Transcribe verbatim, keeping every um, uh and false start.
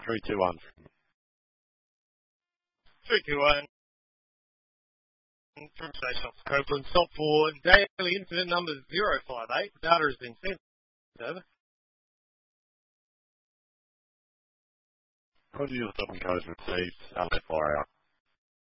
three two one. three two one. From Station Officer Copeland. Stop for daily incident number zero five eight. Data has been sent. Over. Roger, your stop and code received. L F fire out.